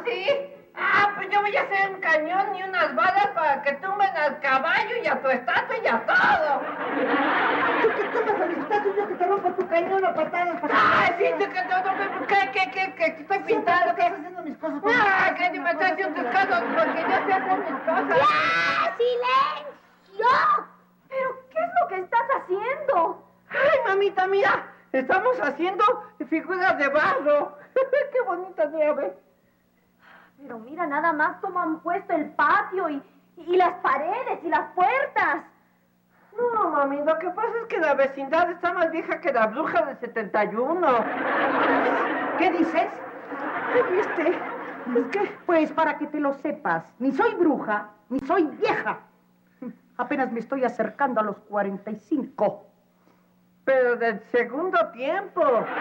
sí? Pues yo voy a hacer un cañón y unas balas para que tumben al caballo y a tu estatua y a todo. Tú que tumbas a mi estatua y yo que te rompo tu cañón a patadas. Sí, tú que todo, que estoy pintando, que estás haciendo mis cosas. que ni me estás haciendo tus cosas, porque yo sé hacer mis cosas. ¡Ya! ¡Silencio! ¿Pero qué es lo que estás haciendo? Ay, mamita, mira, estamos haciendo figuras de barro. Qué bonita nieve. Pero mira nada más cómo han puesto el patio y las paredes y las puertas. No, mami, lo que pasa es que la vecindad está más vieja que la bruja del 71. ¿Qué dices? ¿Viste? Es que, pues, para que te lo sepas, ni soy bruja, ni soy vieja. Apenas me estoy acercando a los 45. Pero del segundo tiempo.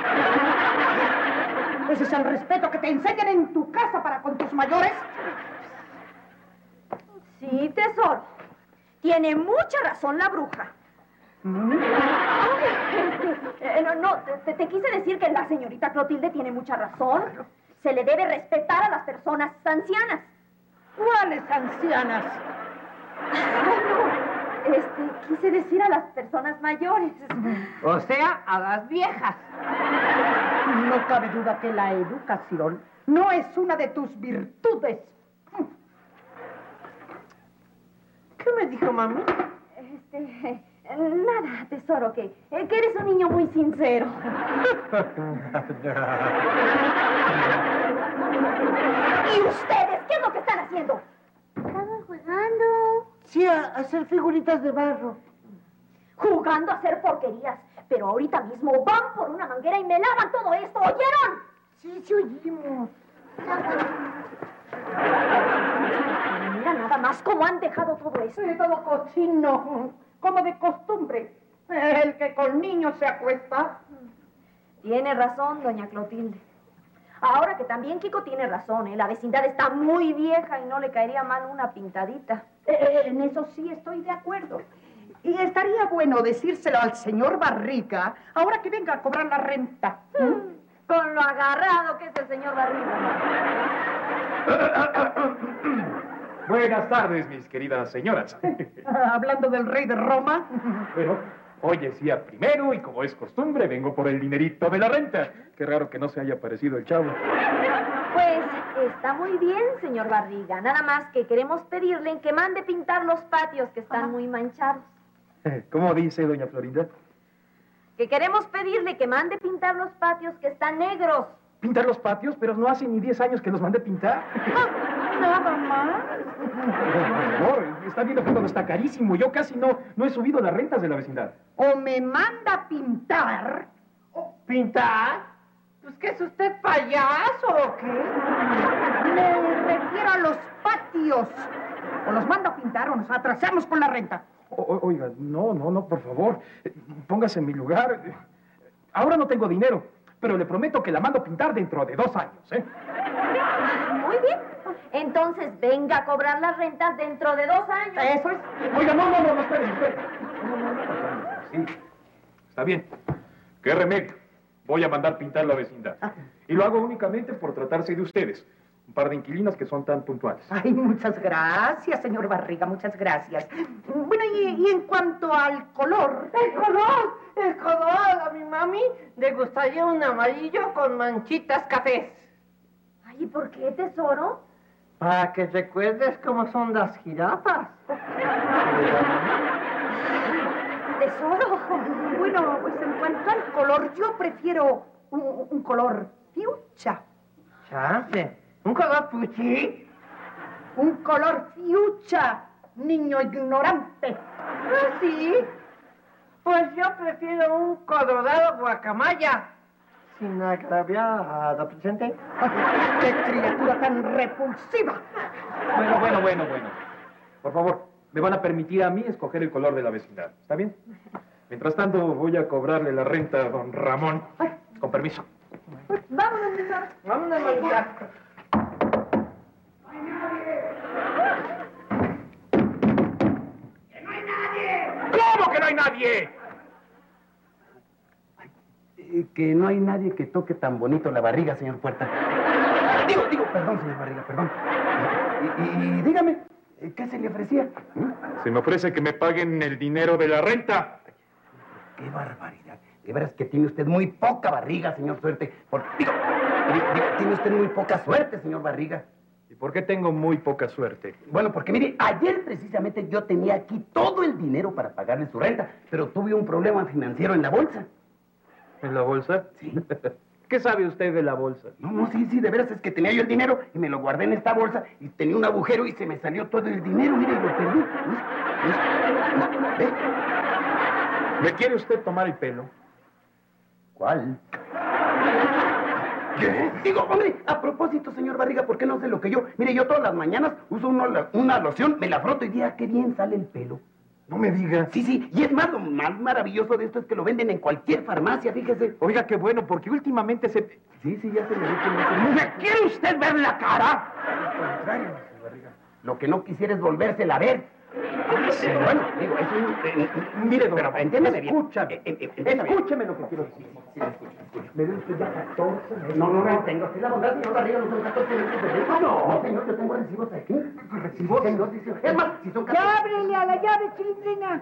Ese es el respeto que te enseñan en tu casa para con tus mayores. Sí, tesoro. Tiene mucha razón la bruja. Te quise decir que la señorita Clotilde tiene mucha razón. Se le debe respetar a las personas ancianas. ¿Cuáles ancianas? Quise decir a las personas mayores. O sea, a las viejas. No cabe duda que la educación no es una de tus virtudes. ¿Qué me dijo, mami? Nada, tesoro, que eres un niño muy sincero. ¿Y ustedes qué es lo que están haciendo? Estamos jugando. Sí, a hacer figuritas de barro. Jugando a hacer porquerías. Pero ahorita mismo van por una manguera y me lavan todo esto, ¿oyeron? Sí, oímos. Mira nada más cómo han dejado todo esto. Sí, todo cochino, como de costumbre. El que con niños se acuesta. Tiene razón, doña Clotilde. Ahora que también Kiko tiene razón, ¿eh? La vecindad está muy vieja y no le caería mal una pintadita. En eso sí estoy de acuerdo. Y estaría bueno decírselo al señor Barriga ahora que venga a cobrar la renta. Con lo agarrado que es el señor Barriga. Buenas tardes, mis queridas señoras. Hablando del rey de Roma. Bueno, hoy es día primero y como es costumbre, vengo por el dinerito de la renta. Qué raro que no se haya aparecido el chavo. Pues está muy bien, señor Barriga. Nada más que queremos pedirle que mande pintar los patios que están muy manchados. ¿Cómo dice, doña Florinda? Que queremos pedirle que mande pintar los patios que están negros. ¿Pintar los patios? Pero no hace ni 10 años que los mandé pintar. Nada más. Por favor, está viendo que todo está carísimo. Yo casi no he subido las rentas de la vecindad. O me manda a pintar. ¿Pintar? Pues, ¿qué es usted, payaso o qué? Me refiero a los patios. O los mando a pintar o nos atrasamos con la renta. Oiga, no, por favor. Póngase en mi lugar. Ahora no tengo dinero, pero le prometo que la mando a pintar dentro de 2 años, ¿eh? Muy bien. Entonces venga a cobrar las rentas dentro de 2 años. Eso es. Oiga, no, espere. Sí, está bien. ¿Qué remedio? Voy a mandar pintar la vecindad. Y lo hago únicamente por tratarse de ustedes. Un par de inquilinas que son tan puntuales. Ay, muchas gracias, señor Barriga, muchas gracias. Bueno, y en cuanto al color... El color, a mi mami le gustaría un amarillo con manchitas cafés. Ay, ¿y por qué, tesoro? Para que recuerdes cómo son las jirafas. Tesoro. Bueno, pues en cuanto al color, yo prefiero un color fuchsia. Chance. ¿Un color fuchi? Un color fuchsia, niño ignorante. ¿Ah, sí? Pues yo prefiero un colorado guacamaya. Sin agraviar a la presente. ¡Qué criatura tan repulsiva! Bueno. Por favor, me van a permitir a mí escoger el color de la vecindad. ¿Está bien? Mientras tanto, voy a cobrarle la renta a don Ramón. Con permiso. Vámonos, tesoro. Vámonos, mamita. ¿Cómo que no hay nadie? Que no hay nadie que toque tan bonito la barriga, señor Puerta. Perdón, señor Barriga, perdón. Y dígame, ¿qué se le ofrecía? Se me ofrece que me paguen el dinero de la renta. ¡Qué barbaridad! De veras que tiene usted muy poca barriga, señor Suerte. Tiene usted muy poca suerte, señor Barriga. ¿Y por qué tengo muy poca suerte? Bueno, porque mire, ayer precisamente yo tenía aquí todo el dinero para pagarle su renta, pero tuve un problema financiero en la bolsa. ¿En la bolsa? Sí. ¿Qué sabe usted de la bolsa? No, sí, de veras es que tenía yo el dinero y me lo guardé en esta bolsa y tenía un agujero y se me salió todo el dinero, mire, y lo perdí. ¿Ve? ¿Me quiere usted tomar el pelo? ¿Cuál? ¿Qué? Digo, hombre, a propósito, señor Barriga, ¿por qué no sé lo que yo? Mire, yo todas las mañanas uso una loción, me la froto y diga qué bien sale el pelo. No me diga. Sí, y es más, lo más maravilloso de esto es que lo venden en cualquier farmacia, fíjese. Oiga, qué bueno, porque últimamente se... Sí, ya se me ve que no se... ¿Me quiere usted ver la cara? Al contrario, señor Barriga. Lo que no quisiera es volvérsela a ver. Sí. Bueno, digo, es un... Mire, don Rafa, entiéndeme bien. Escúcheme lo que quiero decir. Sí, escuche. ¿Me dio usted ya 14 meses? No, tengo. Si la bondad, señor Barriga, no son 14 meses de renta. No, señor, yo tengo recibos aquí. ¿Recibos? Señor, sí. Es más, si son 14... ¡Ya ábrele a la llave, Chilindrina!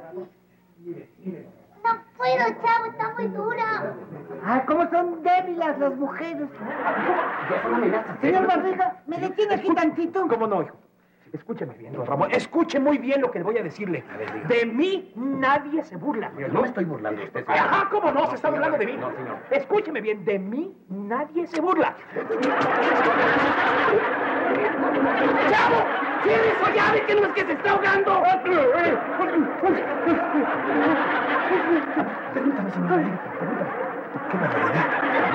No puedo, chavo, está muy dura. Ah, ¿cómo son débiles las mujeres? Ya son amenazas. Señor Barriga, ¿me detiene aquí tantito? ¿Cómo no, hijo? Escúcheme bien, don Ramón. Escuche muy bien lo que voy a decirle. De mí nadie se burla. No me estoy burlando de usted, señor. Ajá, ¿cómo no? Se está burlando de mí. No, señor. Escúcheme bien, de mí nadie se burla. ¡Chavo! ¡Cierre esa llave que no es que se está ahogando! Permítame, señor Barriga, permítame. ¡Qué barbaridad!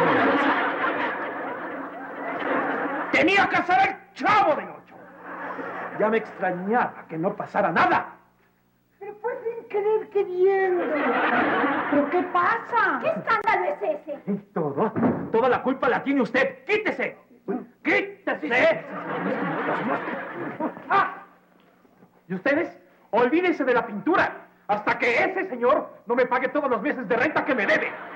Tenía que ser el Chavo del Ocho. Ya me extrañaba que no pasara nada. Pero fue sin querer queriendo. ¿Pero qué pasa? ¿Qué escándalo es ese? ¿Y todo? Toda la culpa la tiene usted. ¡Quítese! ¡Quítese! ¡Ah! ¿Y ustedes? Olvídense de la pintura hasta que ese señor no me pague todos los meses de renta que me debe.